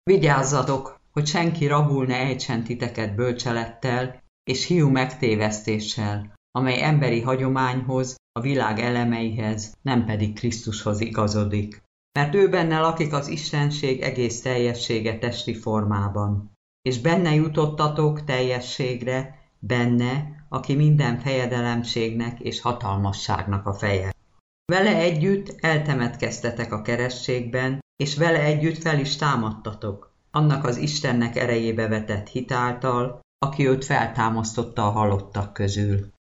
Vigyázzatok, hogy senki rabul ne ejtsen titeket bölcselettel és hiú megtévesztéssel, amely emberi hagyományhoz, a világ elemeihez, nem pedig Krisztushoz igazodik. Mert ő benne lakik az istenség egész teljessége testi formában. És benne jutottatok teljességre, benne, aki minden fejedelemségnek és hatalmasságnak a feje. Vele együtt eltemetkeztetek a kerességben, és vele együtt fel is támadtatok, annak az Istennek erejébe vetett hit által, aki őt feltámasztotta a halottak közül.